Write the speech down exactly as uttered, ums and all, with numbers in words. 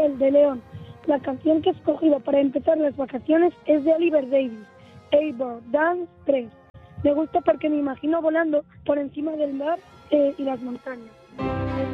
Miguel de León. La canción que he escogido para empezar las vacaciones es de Oliver Davis, Eivor Dance tres. Me gusta porque me imagino volando por encima del mar eh, y las montañas.